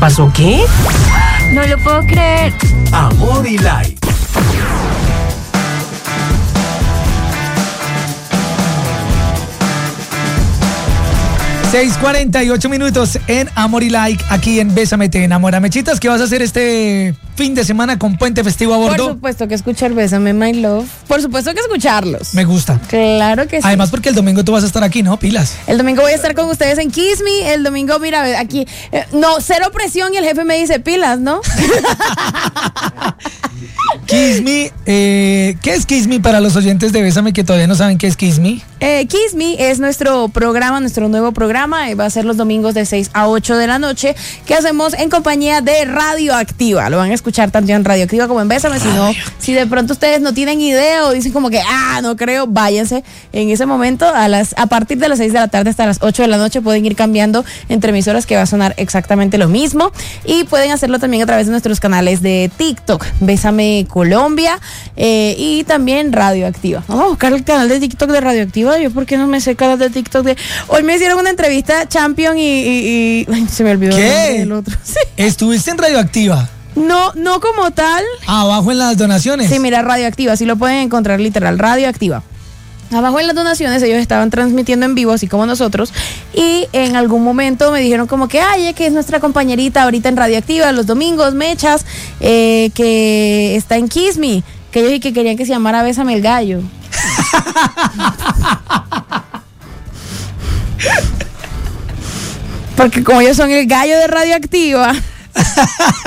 pasó? ¿Qué? No lo puedo creer. Amor y Like. $6:48 en Amor y Like, aquí en Bésame Te Enamora. Mechitas, ¿qué vas a hacer este fin de semana con puente festivo a bordo? Por supuesto que escuchar Bésame My Love. Por supuesto que escucharlos. Me gusta. Claro que sí. Además, porque el domingo tú vas a estar aquí, ¿no? Pilas. El domingo voy a estar con ustedes en Kiss Me. El domingo, mira, aquí. No, cero presión y el jefe me dice pilas, ¿no? Kiss Me. ¿Qué es Kiss Me para los oyentes de Bésame que todavía no saben qué es Kiss Me? Kiss Me es nuestro programa, nuestro nuevo programa. Va a ser los domingos de 6 a 8 de la noche, que hacemos en compañía de Radioactiva. Lo van a escuchar tanto en Radioactiva como en Bésame. Si de pronto ustedes no tienen idea o dicen como que, no creo, váyanse. En ese momento, a partir de las 6 de la tarde hasta las 8 de la noche, pueden ir cambiando entre emisoras, que va a sonar exactamente lo mismo. Y pueden hacerlo también a través de nuestros canales de TikTok, Bésame Colombia, y también Radioactiva. Vamos a buscar el canal de TikTok de Radioactiva. Yo, ¿por qué no me sé el canal de TikTok de...? Hoy me hicieron una entrevista Champion y ay, se me olvidó el otro. Sí. ¿Estuviste en Radioactiva? No como tal. Abajo en las donaciones. Sí, mira, Radioactiva, así lo pueden encontrar literal, Radioactiva. Abajo en las donaciones ellos estaban transmitiendo en vivo, así como nosotros, y en algún momento me dijeron como que, que es nuestra compañerita ahorita en Radioactiva, los domingos, Mechas, que está en Kiss Me, que ellos y que querían que se llamara Bésame el Gallo. Porque como ellos son el gallo de Radioactiva.